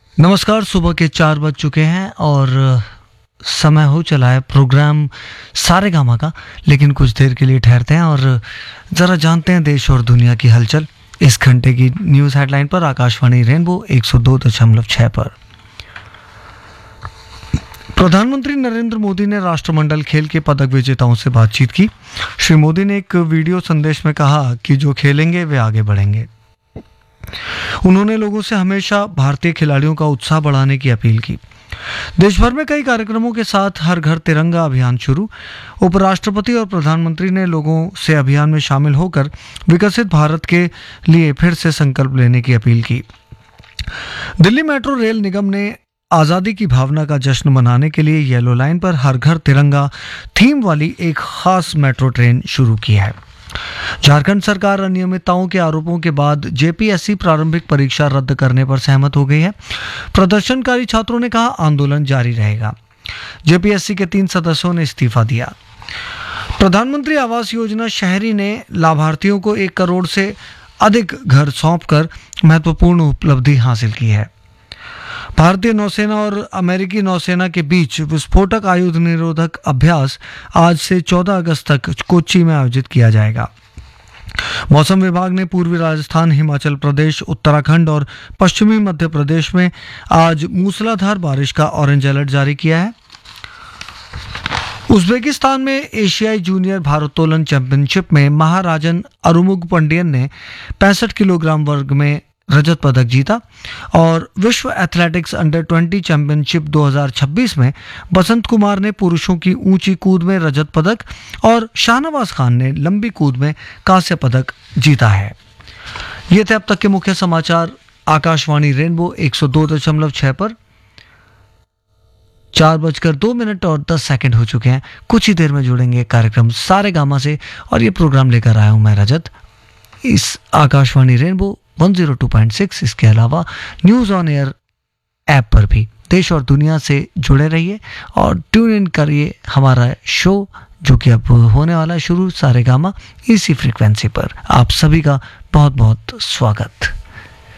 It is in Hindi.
नमस्कार। सुबह के 4 बज चुके हैं और समय हो चला है प्रोग्राम सारेगामा का। लेकिन कुछ देर के लिए ठहरते हैं और ज़रा जानते हैं देश और दुनिया की हलचल इस घंटे की न्यूज़ हेडलाइन पर आकाशवाणी रेनबो 102.6 पर। प्रधानमंत्री नरेंद्र मोदी ने राष्ट्रमंडल खेल के पदक विजेताओं से बातचीत की। श्री मोदी ने एक वीडियो संदेश में कहा कि जो खेलेंगे वे आगे बढ़ेंगे। उन्होंने लोगों से हमेशा भारतीय खिलाड़ियों का उत्साह बढ़ाने की अपील की। देश भर में कई कार्यक्रमों के साथ हर घर तिरंगा अभियान शुरू। उपराष्ट्रपति और प्रधानमंत्री ने लोगों से अभियान में शामिल होकर विकसित भारत के लिए फिर से संकल्प लेने की अपील की। दिल्ली मेट्रो रेल निगम ने आज़ादी की भावना का जश्न मनाने के लिए येलो लाइन पर हर घर तिरंगा थीम वाली एक खास मेट्रो ट्रेन शुरू की है। झारखंड सरकार अनियमितताओं के आरोपों के बाद जेपीएससी प्रारंभिक परीक्षा रद्द करने पर सहमत हो गई है। प्रदर्शनकारी छात्रों ने कहा आंदोलन जारी रहेगा। जेपीएससी के 3 सदस्यों ने इस्तीफा दिया। प्रधानमंत्री आवास योजना शहरी ने लाभार्थियों को 1 करोड़ से अधिक घर सौंपकर महत्वपूर्ण उपलब्धि हासिल की है। भारतीय नौसेना और अमेरिकी नौसेना के बीच विस्फोटक आयुध निरोधक अभ्यास आज से 14 अगस्त तक कोच्चि में आयोजित किया जाएगा। मौसम विभाग ने पूर्वी राजस्थान, हिमाचल प्रदेश, उत्तराखंड और पश्चिमी मध्य प्रदेश में आज मूसलाधार बारिश का ऑरेंज अलर्ट जारी किया है। उज्बेकिस्तान में एशियाई जूनियर भारोत्तोलन चैंपियनशिप में महाराजन अरुमुग पंडियन ने 65 किलोग्राम वर्ग में रजत पदक जीता और विश्व एथलेटिक्स अंडर 20 चैंपियनशिप 2026 में बसंत कुमार ने पुरुषों की ऊंची कूद में रजत पदक और शाहनवाज खान ने लंबी कूद में कांस्य पदक जीता है। ये थे अब तक के मुख्य समाचार आकाशवाणी रेनबो 102.6 पर। 4:02 और 10 सेकंड हो चुके हैं। कुछ ही देर में जुड़ेंगे कार्यक्रम सारेगामा से और ये प्रोग्राम लेकर आया हूं मैं रजत इस आकाशवाणी रेनबो 102.6। इसके अलावा न्यूज़ ऑन एयर ऐप पर भी देश और दुनिया से जुड़े रहिए और ट्यून इन करिए हमारा शो जो कि अब होने वाला है शुरू सारेगामा इसी फ्रीक्वेंसी पर। आप सभी का बहुत बहुत स्वागत।